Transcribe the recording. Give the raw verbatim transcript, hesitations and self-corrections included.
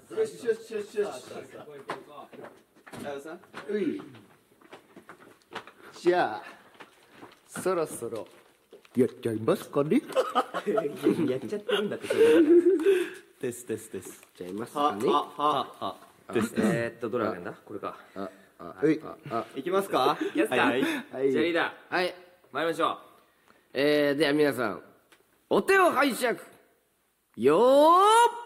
よしよしよしよし。うい。じゃあそろそろやっちゃいますかね。 やっちゃってるんだって。 ですですです。 じゃいますかね。 はははです。 えーっとどれがいいんだこれか。 ああうい。あいきますか。 いきますか。 はいはいじゃあリーダーはい。 参りましょう。 えー、では皆さん、お手を拝借。よーっ